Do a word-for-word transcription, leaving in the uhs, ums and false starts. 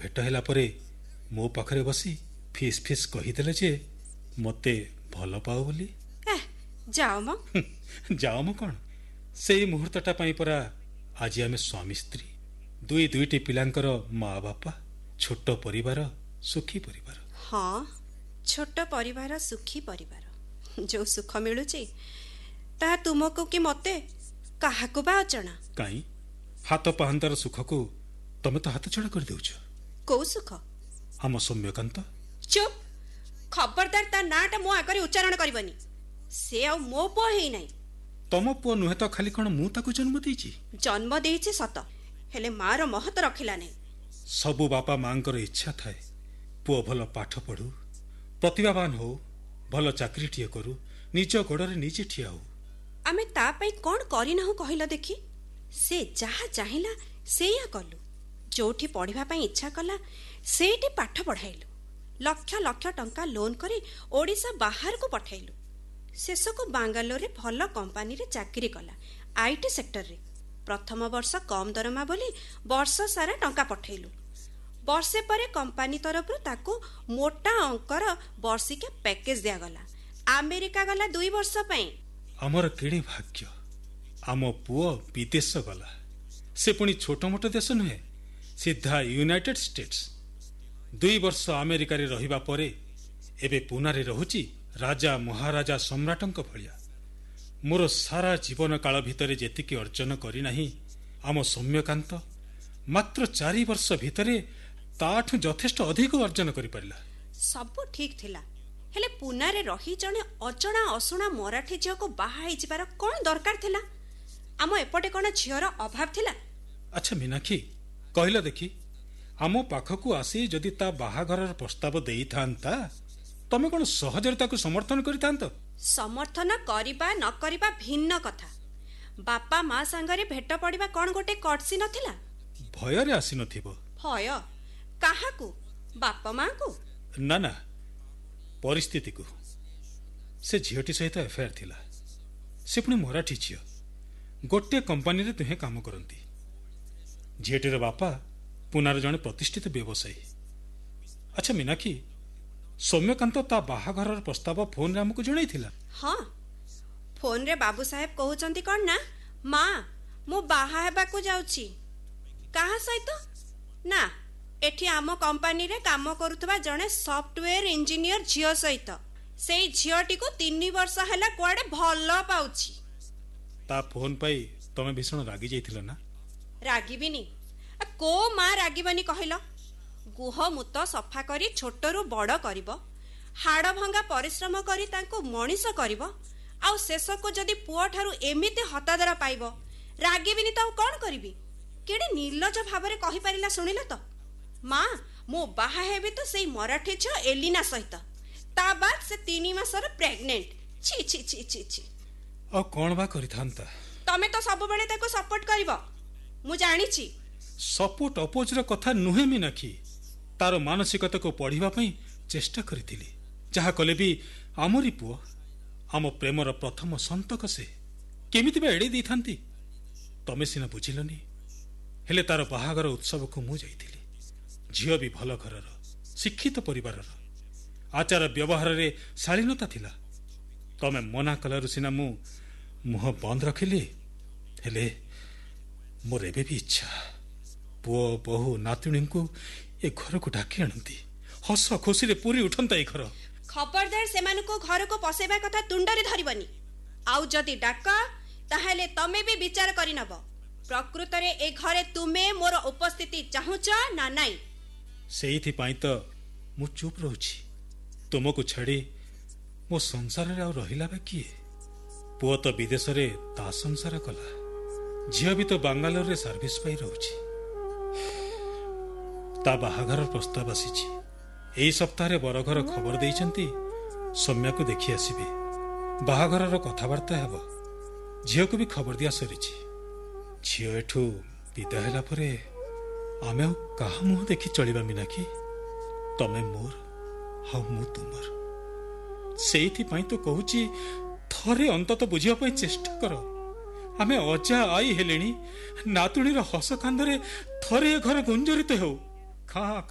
भेट होला परे मो पाखरे बसी फिस फिस कहीदेले जे मते भल पाओ बोली। जाओ म जाओ म कौन से मुहूर्तटा पाई परा आज आमे स्वामी स्त्री दुई दुईटी पिलांकर माँ बापा छोट परिवार सुखी परिवार। हाँ छोट परिवार सुखी परिवार जो सुख मिलुची ता तुमको कि मते काहाको बा अचना काई हाथ पाहंतार सुख को तमे तो हाथ छड़ा कर देउछ। को सुख? हम सौम्यकांत। चुप खबरदार ता नाटा मो आगरे उच्चारण करबनी। से आ मो पो हेई नै। तम पो नुहे तो खाली कोन मु ताको जन्म देइची। जन्म देइची सत हेले मार महत रखिला नै। सबु बापा मांकर इच्छा थाए पुओ भल पाठ पढ़ू प्रतिभावान हो भल चाकरी टिए करू निज गोड़रे निजे ठिया हो। आमे ता पई कोन करी ना हो कहिला देखी। से जहा चाहिला सेया कलु जोठी पढ़िबा पई इच्छा कला सेठी पाठ पढ़ाइलु लक्ष लक्ष टंका लोन करी ओडिसा बाहर को पठाइलु शेष को बांगालोर रे भल कंपनी रे चाकरी कला आईटी सेक्टर रे प्रथम वर्ष कम दरमा बोली वर्ष सारा टंका पठाइलु वर्षे परे कंपनी तरफ ताको मोटा अंकर वर्षिका पैकेज दिया गला अमेरिका गला दुई वर्ष पई। हमर केड़ी भाग्य आम पुओ विदेश गला से पुणी छोट मोट देश नुहे सीधा यूनाइटेड स्टेट्स दुई वर्ष अमेरिका रे रहिबा परे एबे पुना रे रहुची राजा महाराजा सम्राटंक भलिया। मोर सारा जीवन काल भितरे जेतिकी अर्जन करी नाही आम सौम्यकांत मात्र चारि वर्ष भितरे ताठ यथेष्ट अधिक अर्जन करि परिला। सब ठीक थिला हेले पुना रे रही जने अजणा असुणा मराठी झियो को बाहा हे जिबार कोन दरकार थिला? आम एपटे कोन झियोर अभाव थिला? अच्छा मीनाक्षी कहला देखी आम पाखकू आसी जदि ता बाहाघरर प्रस्ताव देई थांता तमे कोन सहजरे ताकू समर्थन करि थांत? समर्थन करिबा न करिबा भिन्न कथा। बापा मां संगरे भेट पड़िबा कोन गोटे कटसी नथिला? भय रे आसी नथिबो। भय काहाकू? बापा मां को? ना ना परिस्थिति को। से झीटी सहित एफआईआर थिला से पुणी मराठी झील गोटे कंपनी रे तुहे काम करती। झीटीर बापा पुनार जने प्रतिष्ठित व्यवसायी। अच्छा मीनाक्षी सौम्यकांत ता बाहाघर प्रस्ताव फोन रे हमको जणाई थिला? हाँ फोन रे बाबू साहेब कहउचंती कोन ना मां मो बाहा हेबा को जाउची। काहा सहित? ना एठी आम कंपनी रे काम करुथबा जने सॉफ्टवेयर इंजीनियर झियो सहित। सेई झियोटी को तीन वर्ष हैला कोआडे भल पाउची। ता फोन पाई तमे भीषण रागी जाइथिलो ना? रागीबिनी को मां रागीबनी कहिलो? गुह मुत सफा करी छोटरू बड़ करिवो हाड़ भंगा परिश्रम करी तांको मनीष करिवो आउ शेष को जदि पुओ ठारू एमिति हतादर पाइबो रागीबिनी ताऊ कोन करिवि? केडे निर्लज भाबरे कहि परिला सुनिला तो? मां मो बाहा हेबे तो सेई मराठी छ एलिना सहित ता बाद से तीन मासर प्रेग्नेंट। छी छी छी छी छी आ कोन बा करि थांता? तमे तो सब बेले ताको सपोर्ट करिवो मु जानि छी। सपोर्ट अपोज र कथा नुहे मीनाक्षी तार मानसिकता को पढ़िबा पई चेष्टा करिथिली जहा कले भी आमरी पुओ आम प्रेमर प्रथम संतक से केमिति बा एड़ी दै थांती तमे सिना बुझिलनी। हेले तार बाहागर उत्सव को मु जाइथिली झियो भी भल घरर शिक्षित परिवारर आचार व्यवहार रे शालीनता थिला। तमे मना कलरु सिना मु मुह बंद रखिली हेले मोर एबे भी इच्छा पुओ बहु नातुणी को ए घर को डाकी आनती हस खुशी रे पूरी उठंता ए घर। खबरदार सेमान को घर को पसेबा कथा तुंडरे धरिबनी आउ जदी डाका ताहेले तमे भी विचार करि नब प्रकृत रे ए घरे तुमे मोर उपस्थिति चाहुच ना नाही। सेइथि पाई तो मु चुप रहउछि तुमको छाड़ी मो संसार रे आ रहिला बा किए? पुओ तो विदेश रे ता संसार कला झियो भी तो बांगालोर रे सर्विस पाई रहउछि। ता बाहाघर प्रस्ताव आसीछि एई सप्ताह रे बरघर खबर देइचंती सौम्या को देखि आसीबे बाहाघर रो कथावार्ता हेबो झियो को भी खबर दिया सरिछि। झियो एठू विदा होला परे आमे कहा मुह देखि चलिबा मीनाक्षी तमे मोर हाउ मु तुमर। सेइथि पई तो कहूची थरे अंतत बुझिया पई चेष्टा करो आमे अजा आई हेलेनी नातुणी रो हस कांदरे थरे घर गुंजरित हो खा